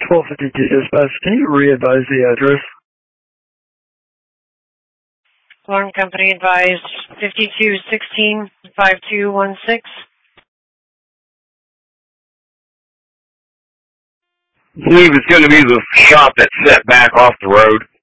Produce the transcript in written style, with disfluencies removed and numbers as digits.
1252 dispatch, can you re-advise the address? Alarm company advised 5216 5216. I believe it's going to be the shop that's set back off the road.